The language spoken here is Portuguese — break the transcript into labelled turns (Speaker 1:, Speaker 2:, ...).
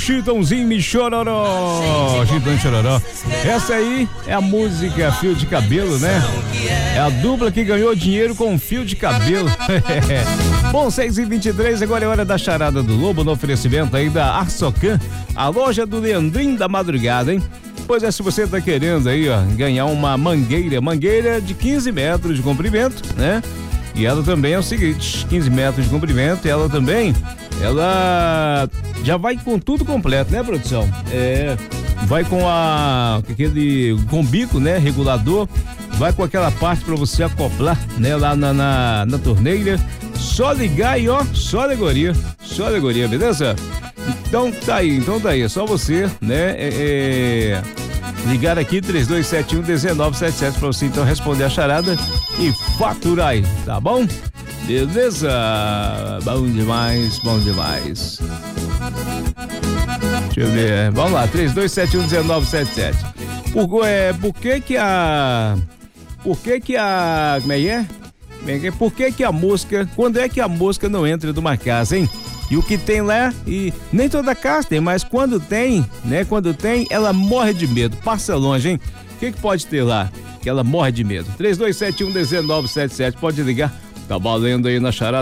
Speaker 1: Chitãozinho e Chororó. Chitão e Chororó. Essa aí é a música Fio de Cabelo, né? É a dupla que ganhou dinheiro com fio de cabelo. Bom, 6h23, agora é hora da charada do Lobo, no oferecimento aí da Arsocan, a loja do Leandrinho da Madrugada, hein? Pois é, se você tá querendo aí, ó, ganhar uma mangueira de 15 metros de comprimento, né? E ela também é o seguinte, 15 metros de comprimento, ela já vai com tudo completo, né, produção? Vai com com bico, né, regulador, vai com aquela parte para você acoplar, né, lá na torneira, só ligar e ó, só alegoria, beleza? Então tá aí, é só você, né, ligar aqui 3271-1977 para você então responder a charada e faturar aí, tá bom? Beleza? Bom demais. Deixa eu ver, vamos lá, 3271-1977. Por que a mosca, quando é que a mosca não entra numa casa, hein? E o que tem lá, e nem toda casa tem, mas quando tem, ela morre de medo, passa longe, hein? O que pode ter lá? Que ela morre de medo. 3271-1977, pode ligar, tá valendo aí na charada.